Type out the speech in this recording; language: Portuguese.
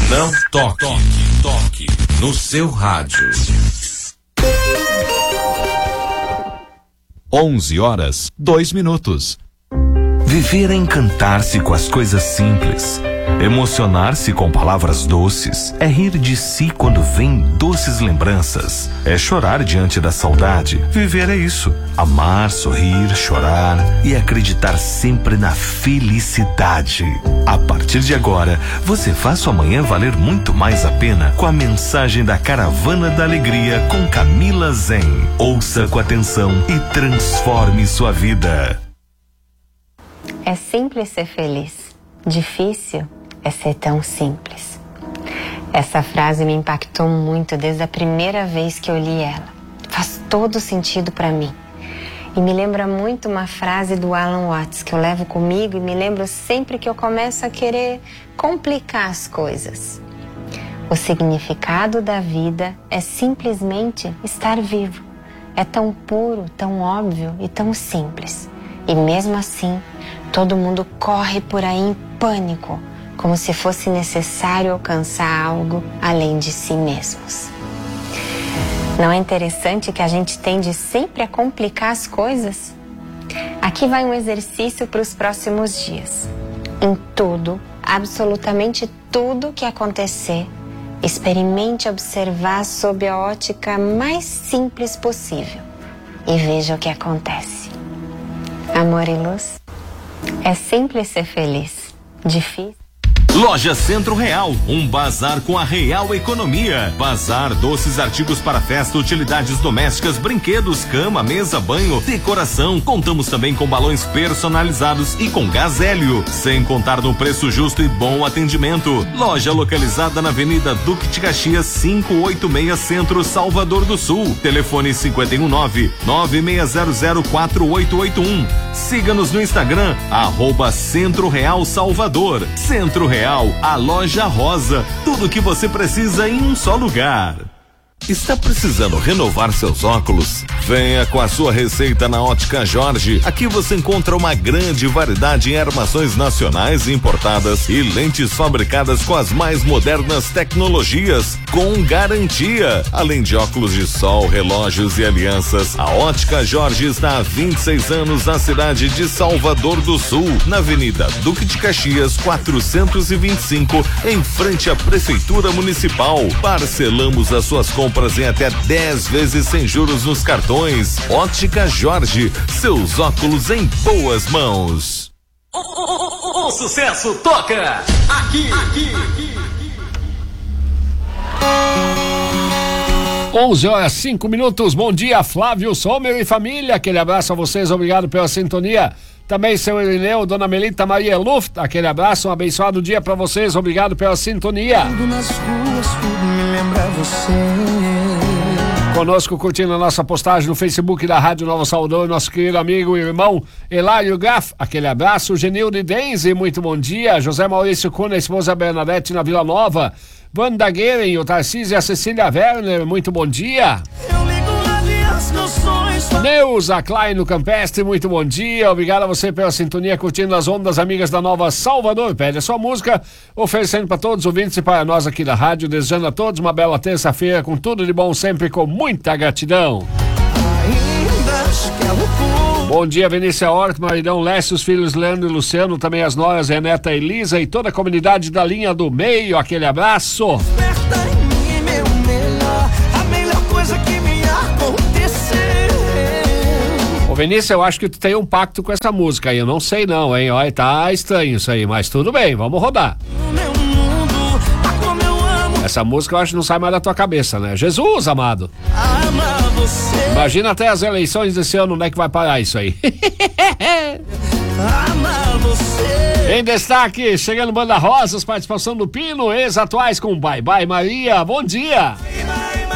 Não toque no seu rádio. 11h02. Viver é encantar-se com as coisas simples. Emocionar-se com palavras doces. É rir de si quando vem doces lembranças. É chorar diante da saudade. Viver é isso. Amar, sorrir, chorar e acreditar sempre na felicidade. A partir de agora, você faz sua manhã valer muito mais a pena com a mensagem da Caravana da Alegria com Camila Zen. Ouça com atenção e transforme sua vida. É simples ser feliz. Difícil é ser tão simples. Essa frase me impactou muito desde a primeira vez que eu li ela. Faz todo sentido para mim. E me lembra muito uma frase do Alan Watts que eu levo comigo e me lembro sempre que eu começo a querer complicar as coisas. O significado da vida é simplesmente estar vivo. É tão puro, tão óbvio e tão simples. E mesmo assim, todo mundo corre por aí em pânico, como se fosse necessário alcançar algo além de si mesmos. Não é interessante que a gente tende sempre a complicar as coisas? Aqui vai um exercício para os próximos dias. Em tudo, absolutamente tudo que acontecer, experimente observar sob a ótica mais simples possível e veja o que acontece. Amor e luz. É simples ser feliz. Difícil. Loja Centro Real, um bazar com a real economia. Bazar, doces, artigos para festa, utilidades domésticas, brinquedos, cama, mesa, banho, decoração. Contamos também com balões personalizados e com gás hélio, sem contar no preço justo e bom atendimento. Loja localizada na Avenida Duque de Caxias, 586 Centro, Salvador do Sul. Telefone 519-96004881. Siga-nos no Instagram, @Centro Real Salvador. Centro Real, a loja rosa, tudo o que você precisa em um só lugar. Está precisando renovar seus óculos? Venha com a sua receita na Ótica Jorge. Aqui você encontra uma grande variedade em armações nacionais e importadas e lentes fabricadas com as mais modernas tecnologias, com garantia. Além de óculos de sol, relógios e alianças, a Ótica Jorge está há 26 anos na cidade de Salvador do Sul, na Avenida Duque de Caxias 425, em frente à Prefeitura Municipal. Parcelamos as suas compras em até 10 vezes sem juros nos cartões. Ótica Jorge, seus óculos em boas mãos. O sucesso toca aqui. 11h05. Bom dia, Flávio Sommer e família. Aquele abraço a vocês, obrigado pela sintonia. Também seu Irineu, dona Melita Maria Luft, aquele abraço, um abençoado dia pra vocês, obrigado pela sintonia. Tudo nas ruas, tudo me lembra você. Conosco curtindo a nossa postagem no Facebook da Rádio Nova Salvador, nosso querido amigo e irmão Hilário Graff, aquele abraço. Genilde Denze, muito bom dia. José Maurício Cunha, esposa Bernadette na Vila Nova. Wanda Guerin, o Tarcísio e a Cecília Werner, muito bom dia. Eu ligo aliás, meus sonhos. Neuza Klein no Campestre, muito bom dia. Obrigado a você pela sintonia, curtindo as ondas amigas da Nova Salvador. Pede a sua música, oferecendo para todos os ouvintes e para nós aqui da rádio, desejando a todos uma bela terça-feira com tudo de bom, sempre com muita gratidão. Bom dia, Vinícia Horto, maridão Lécio, os filhos Leandro e Luciano, também as noras Renata e Elisa e toda a comunidade da linha do meio, aquele abraço. Desperta em mim, meu melhor, a melhor coisa que me aconteceu. Ô Vinícius, eu acho que tu tem um pacto com essa música aí, eu não sei não, hein, olha, tá estranho isso aí, mas tudo bem, vamos rodar. O meu mundo, como eu amo. Essa música eu acho que não sai mais da tua cabeça, né? Jesus, amado. Amar você. Imagina até as eleições desse ano, onde é que vai parar isso aí? Amar você. Em destaque, chegando Banda Rosas, participação do Pino, ex-atuais com Bye Bye Maria, bom dia. Bye, bye.